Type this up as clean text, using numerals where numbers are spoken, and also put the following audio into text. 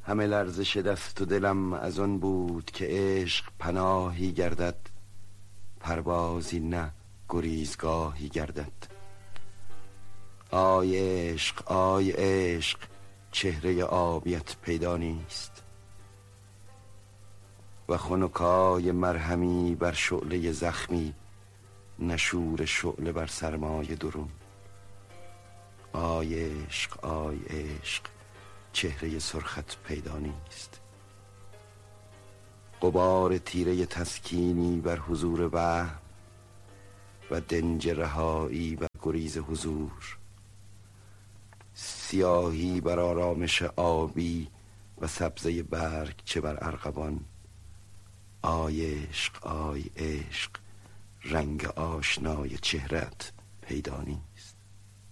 همه لرزش دست و دلم از آن بود که عشق پناهی گردد، پروازی نه گریزگاهی گردد. آی عشق، آی عشق، چهره آبیت پیدا نیست و خنکای مرهمی بر شعله زخمی، نشور شعله بر سرمای درون. آی عشق، آی عشق، چهره سرخت پیدا نیست. غبار تیره تسکینی بر حضور وهم و دنج رهایی بر گریز حضور، سیاهی بر آرامش آبی و سبزه برگ چه بر ارغوان. آی عشق، آی عشق، رنگ آشنای چهرت پیدا نیست.